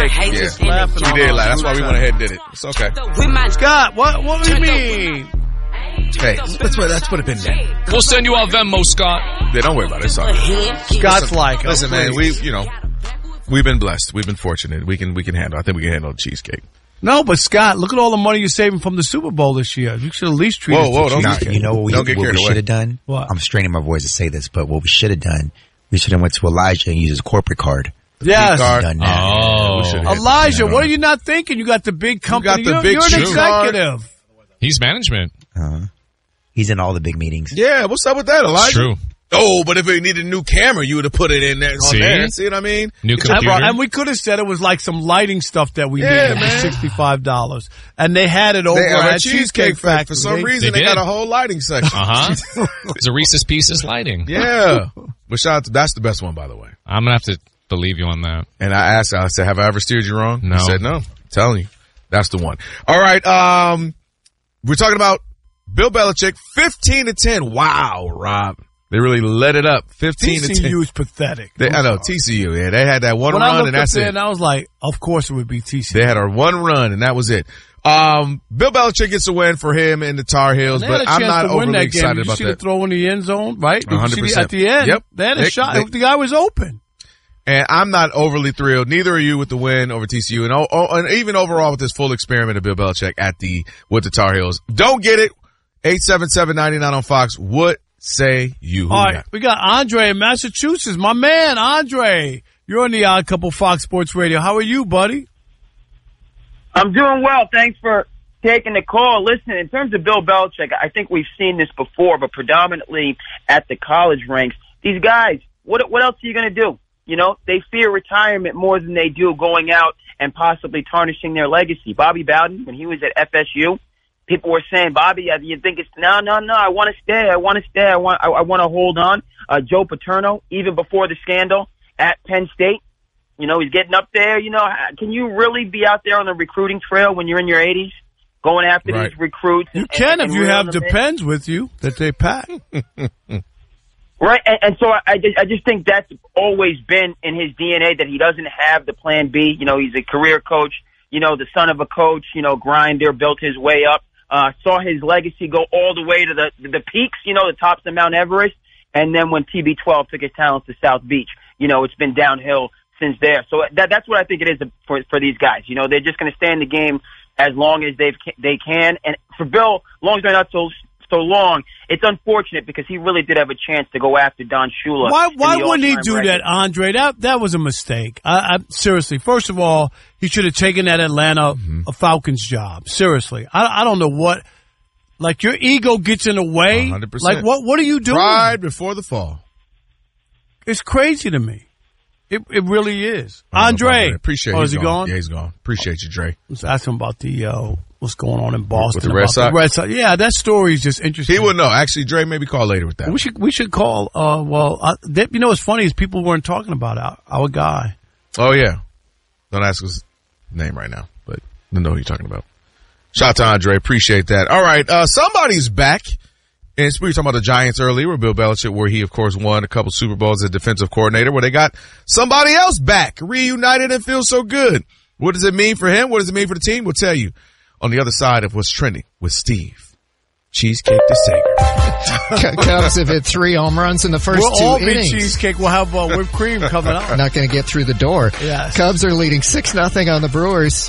cheesecake. Yeah, we did laugh. That's why we went ahead and did it. It's okay. Scott, what do you mean? Hey, that's what it been then. We'll send you our Venmo, Scott. Yeah, don't worry about it. It's all right. Scott's like, listen, man, we've been blessed. We've been fortunate. We can handle. I think we can handle the cheesecake. No, but Scott, look at all the money you're saving from the Super Bowl this year. You should at least treat it. You know what we should have done? What? I'm straining my voice to say this, but what we should have done, we should have went to Elijah and used his corporate card. Yes. Done that. Elijah, what are you not thinking? You got the big company. You're an executive. He's management. He's in all the big meetings. Yeah, what's up with that, Elijah? It's true. Oh, but if it needed a new camera, you would have put it in there. See what I mean? New computer. And we could have said it was like some lighting stuff that we needed for $65. And they had it over at Cheesecake Factory. For some reason, they got a whole lighting section. It's a Reese's Pieces lighting. Yeah. But that's the best one, by the way. I'm going to have to believe you on that. And I asked her, I said, have I ever steered you wrong? No. He said, no. I'm telling you. That's the one. All right. We're talking about Bill Belichick, 15-10. Wow, Rob. They really let it up. 15-10. TCU is pathetic. I know, TCU. Yeah, they had that one run, and that's it. And I was like, of course it would be TCU. They had a one run, and that was it. Bill Belichick gets a win for him and the Tar Heels, but I'm not overly excited about that. You see the throw in the end zone, right? 100%. At the end, yep. They had a shot. The guy was open. And I'm not overly thrilled. Neither are you with the win over TCU, and even overall with this full experiment of Bill Belichick with the Tar Heels. Don't get it. 877-99 on Fox. What say you? All right, we got Andre in Massachusetts. My man, Andre. You're on the Odd Couple Fox Sports Radio. How are you, buddy? I'm doing well. Thanks for taking the call. Listen, in terms of Bill Belichick, I think we've seen this before, but predominantly at the college ranks. These guys, what else are you going to do? You know, they fear retirement more than they do going out and possibly tarnishing their legacy. Bobby Bowden, when he was at FSU, people were saying, Bobby, you think it's no, I want to stay. I want to hold on. Joe Paterno, even before the scandal at Penn State, you know, he's getting up there. You know, can you really be out there on the recruiting trail when you're in your 80s, going after these recruits? You can if you have Depends with you that they pack. Right, and so I just think that's always been in his DNA, that he doesn't have the plan B. You know, he's a career coach, you know, the son of a coach, you know, grinder, built his way up, saw his legacy go all the way to the peaks, you know, the tops of Mount Everest, and then when TB12 took his talents to South Beach, you know, it's been downhill since there. So that's what I think it is for these guys. You know, they're just going to stay in the game as long as they can, and for Bill, as long as they're not so long, it's unfortunate because he really did have a chance to go after Don Shula. Why wouldn't he do that, Andre? That was a mistake. Seriously, first of all, he should have taken that Atlanta Falcons job. Seriously. I don't know what, like, your ego gets in the way. 100%. Like, what are you doing? Pride before the fall. It's crazy to me. It really is. Andre. Appreciate is he gone? Yeah, he's gone. Appreciate you, Dre. Let's ask him about what's going on in Boston with the Red Sox. The Red Sox. Yeah, that story is just interesting. He would know. Actually, Dre, maybe call later with that. We should call. You know what's funny is people weren't talking about our guy. Oh yeah, don't ask his name right now, but I know who you're talking about. Shout out to Andre. Appreciate that. All right, somebody's back. And we were talking about the Giants earlier with Bill Belichick, where he, of course, won a couple Super Bowls as defensive coordinator, where they got somebody else back, reunited, and feels so good. What does it mean for him? What does it mean for the team? We'll tell you on the other side of what's trending with Steve Cheesecake DeSager. Cubs have hit 3 home runs in the first 2 innings. Cheesecake. We'll have whipped cream coming up. Not going to get through the door. Yes. Cubs are leading 6-0 on the Brewers.